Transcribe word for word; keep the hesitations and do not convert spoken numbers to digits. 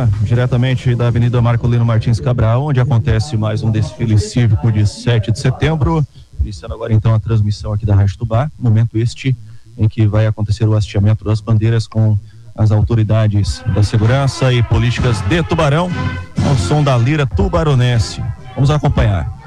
Tubá, diretamente da Avenida Marcolino Martins Cabral, onde acontece mais um desfile cívico de sete de setembro. Iniciando agora então a transmissão aqui da Rádio Tubá, momento este em que vai acontecer o hasteamento das bandeiras com as autoridades da segurança e políticas de Tubarão, ao som da lira tubaronense. Vamos acompanhar.